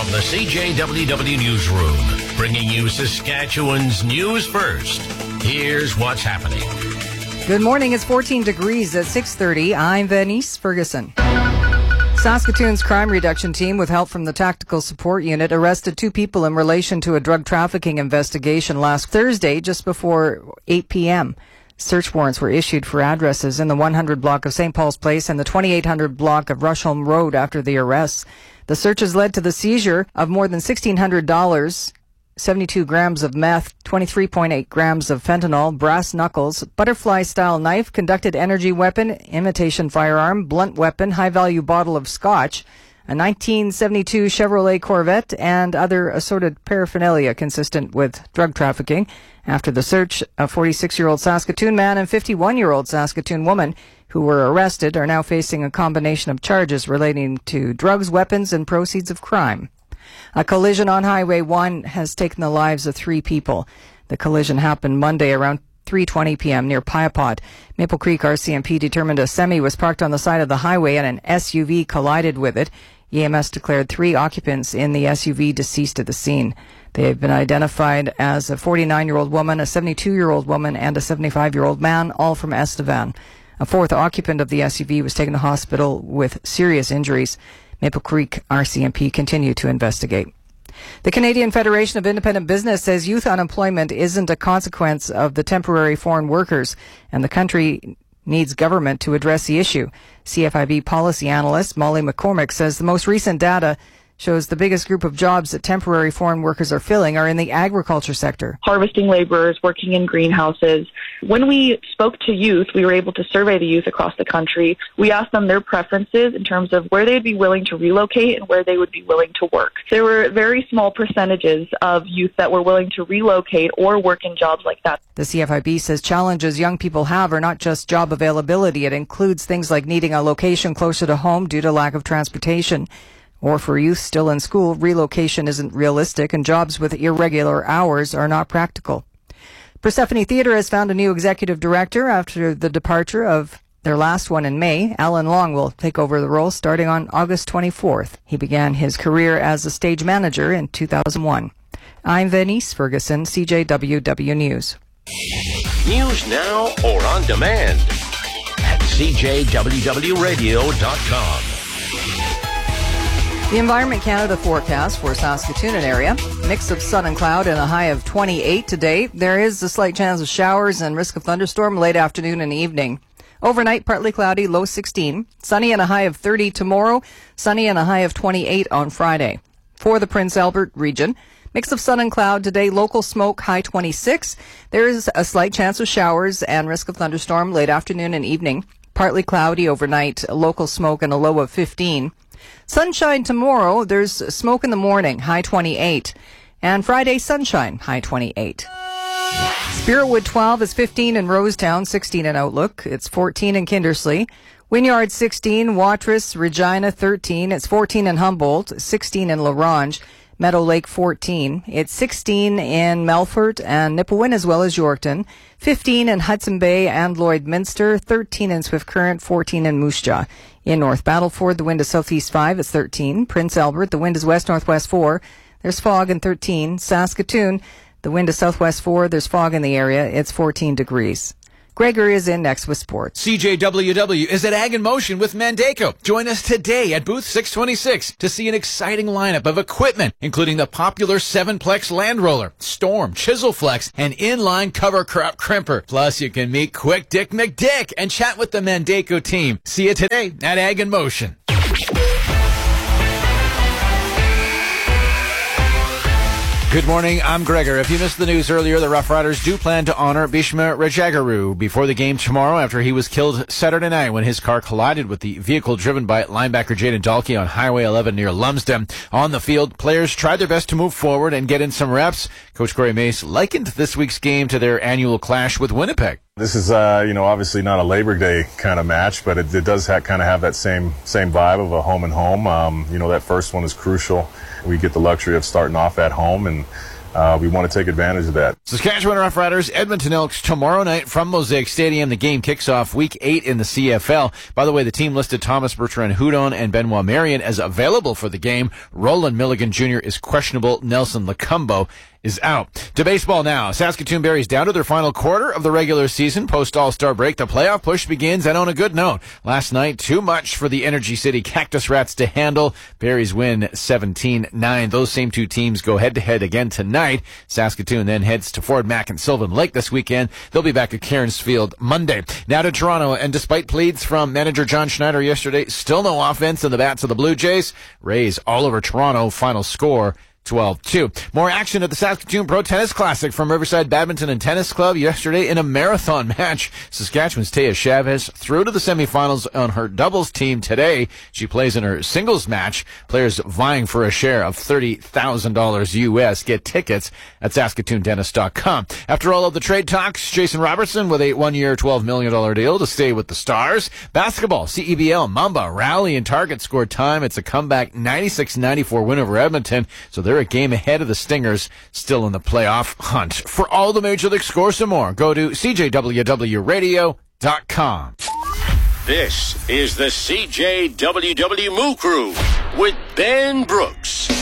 From the CJWW Newsroom, bringing you Saskatchewan's news first. Here's what's happening. Good morning. It's 14 degrees at 6:30. I'm Venice Ferguson. Saskatoon's crime reduction team, with help from the Tactical Support Unit, arrested 2 people in relation to a drug trafficking investigation last Thursday just before 8 p.m. Search warrants were issued for addresses in the 100 block of St. Paul's Place and the 2800 block of Rushholm Road after the arrests. The searches led to the seizure of more than $1,600, 72 grams of meth, 23.8 grams of fentanyl, brass knuckles, butterfly-style knife, conducted energy weapon, imitation firearm, blunt weapon, high-value bottle of scotch, a 1972 Chevrolet Corvette, and other assorted paraphernalia consistent with drug trafficking. After the search, a 46-year-old Saskatoon man and 51-year-old Saskatoon woman who were arrested are now facing a combination of charges relating to drugs, weapons, and proceeds of crime. A collision on Highway 1 has taken the lives of 3 people. The collision happened Monday around 3:20 p.m. near Piapot. Maple Creek RCMP determined a semi was parked on the side of the highway and an SUV collided with it. EMS declared 3 occupants in the SUV deceased at the scene. They have been identified as a 49-year-old woman, a 72-year-old woman, and a 75-year-old man, all from Estevan. A 4th occupant of the SUV was taken to hospital with serious injuries. Maple Creek RCMP continue to investigate. The Canadian Federation of Independent Business says youth unemployment isn't a consequence of the temporary foreign workers, and the country needs government to address the issue. CFIB policy analyst Molly McCormick says the most recent data shows the biggest group of jobs that temporary foreign workers are filling are in the agriculture sector. Harvesting laborers, working in greenhouses. When we spoke to youth, we were able to survey the youth across the country. We asked them their preferences in terms of where they'd be willing to relocate and where they would be willing to work. There were very small percentages of youth that were willing to relocate or work in jobs like that. The CFIB says challenges young people have are not just job availability. It includes things like needing a location closer to home due to lack of transportation. Or for youth still in school, relocation isn't realistic and jobs with irregular hours are not practical. Persephone Theatre has found a new executive director after the departure of their last one in May. Alan Long will take over the role starting on August 24th. He began his career as a stage manager in 2001. I'm Venice Ferguson, CJWW News. News now or on demand at CJWWRadio.com. The Environment Canada forecast for Saskatoon and area. Mix of sun and cloud and a high of 28 today. There is a slight chance of showers and risk of thunderstorm late afternoon and evening. Overnight, partly cloudy, low 16. Sunny and a high of 30 tomorrow. Sunny and a high of 28 on Friday. For the Prince Albert region, mix of sun and cloud today, local smoke, high 26. There is a slight chance of showers and risk of thunderstorm late afternoon and evening. Partly cloudy overnight, local smoke and a low of 15. Sunshine tomorrow. There's smoke in the morning, high 28. And Friday, sunshine, high 28. Spiritwood 12 is 15 in Rosetown, 16 in Outlook. It's 14 in Kindersley. Wynyard 16, Watrous, Regina 13. It's 14 in Humboldt, 16 in La Ronge. Meadow Lake 14. It's 16 in Melfort and Nipawin as well as Yorkton. 15 in Hudson Bay and Lloydminster. 13 in Swift Current. 14 in Moose Jaw. In North Battleford, the wind is southeast 5. It's 13. Prince Albert, the wind is west-northwest 4. There's fog in 13. Saskatoon, the wind is southwest 4. There's fog in the area. It's 14 degrees. Gregor is in next with sports. CJWW is at Ag in Motion with Mandaco. Join us today at booth 626 to see an exciting lineup of equipment, including the popular 7-plex Land Roller, Storm, Chisel Flex, and inline cover crop crimper. Plus, you can meet Quick Dick McDick and chat with the Mandaco team. See you today at Ag in Motion. Good morning, I'm Gregor. If you missed the news earlier, the Rough Riders do plan to honor Bhishma Rajagaru before the game tomorrow after he was killed Saturday night when his car collided with the vehicle driven by linebacker Jaden Dalkey on Highway 11 near Lumsden. On the field, players tried their best to move forward and get in some reps. Coach Corey Mace likened this week's game to their annual clash with Winnipeg. This is, obviously not a Labor Day kind of match, but it does kind of have that same vibe of a home and home. That first one is crucial. We get the luxury of starting off at home, and we want to take advantage of that. Saskatchewan Roughriders, Edmonton Elks tomorrow night from Mosaic Stadium. The game kicks off Week 8 in the CFL. By the way, the team listed Thomas Bertrand-Hudon and Benoit Marion as available for the game. Roland Milligan Jr. is questionable. Nelson Lacumbo is out. To baseball now. Saskatoon Berries down to their final quarter of the regular season. Post All-Star break, the playoff push begins, and on a good note. Last night, too much for the Energy City Cactus Rats to handle. Berries win 17-9. Those same two teams go head-to-head again tonight. Saskatoon then heads to Fort Mac and Sylvan Lake this weekend. They'll be back at Cairns Field Monday. Now to Toronto, and despite pleads from manager John Schneider yesterday, still no offense in the bats of the Blue Jays. Rays all over Toronto. Final score 12-2. More action at the Saskatoon Pro Tennis Classic from Riverside Badminton and Tennis Club yesterday in a marathon match. Saskatchewan's Taya Chavez through to the semifinals on her doubles team today. She plays in her singles match. Players vying for a share of $30,000 US. Get tickets at SaskatoonTennis.com. After all of the trade talks, Jason Robertson with a one-year, $12 million deal to stay with the Stars. Basketball, CEBL, Mamba, Rally, and Target scored time. It's a comeback 96-94 win over Edmonton. So they're a game ahead of the Stingers, still in the playoff hunt. For all the Major League scores and more, go to CJWWRadio.com. This is the CJWW Moo Crew with Ben Brooks.